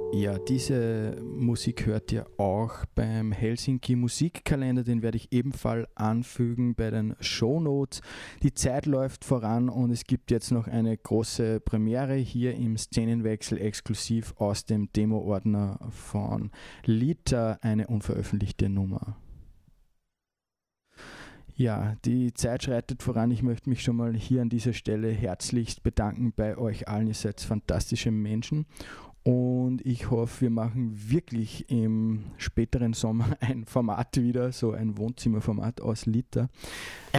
Ja, diese Musik hört ihr auch beim Helsinki Musikkalender, den werde ich ebenfalls anfügen bei den Shownotes. Die Zeit läuft voran und es gibt jetzt noch eine große Premiere hier im Szenenwechsel exklusiv aus dem Demo-Ordner von Lita, eine unveröffentlichte Nummer. Ja, die Zeit schreitet voran. Ich möchte mich schon mal hier an dieser Stelle herzlichst bedanken bei euch allen. Ihr seid fantastische Menschen. Und ich hoffe, wir machen wirklich im späteren Sommer ein Format wieder, so ein Wohnzimmerformat aus Lita.